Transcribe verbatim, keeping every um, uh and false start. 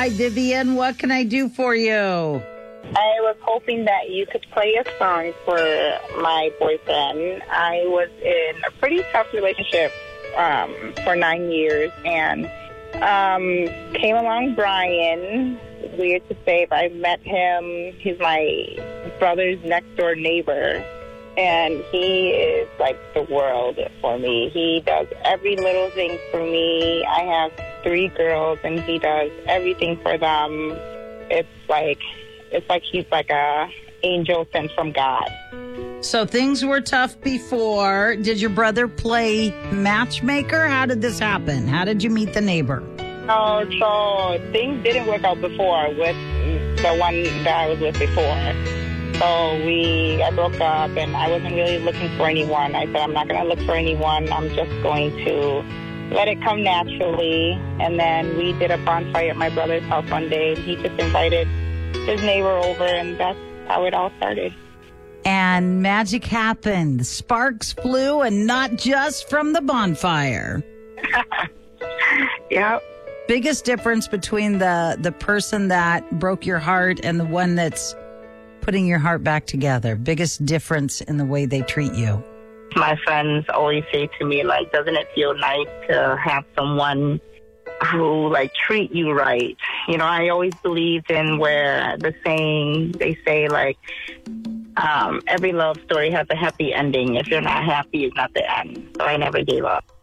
Hi, Vivian. What can I do for you? I was hoping that you could play a song for my boyfriend. I was in a pretty tough relationship um, for nine years, and um, came along Brian. Weird to say, but I met him. He's my brother's next door neighbor, and he is like the world for me. He does every little thing for me. I have three girls, and he does everything for them. It's like it's like he's like a angel sent from God. So things were tough before. Did your brother play matchmaker? How did this happen? How did you meet the neighbor? Oh, so things didn't work out before with the one that I was with before. So we, I broke up, and I wasn't really looking for anyone. I said, I'm not going to look for anyone. I'm just going to let it come naturally. And then we did a bonfire at my brother's house one day. He just invited his neighbor over, and that's how it all started. And magic happened. Sparks flew, and not just from the bonfire. Yep. Biggest difference between the, the person that broke your heart and the one that's putting your heart back together? Biggest difference in the way they treat you? My friends always say to me, like, doesn't it feel nice to have someone who, like, treat you right? You know, I always believed in where the saying, they say, like, um, every love story has a happy ending. If you're not happy, it's not the end. So I never gave up.